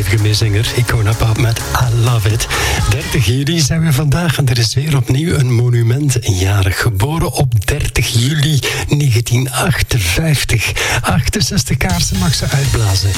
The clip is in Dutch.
stevige meezinger. Icona Pop met I Love It. 30 juli zijn we vandaag en er is weer opnieuw een monument jarig. Geboren op 30 juli 1958. 68 kaarsen mag ze uitblazen.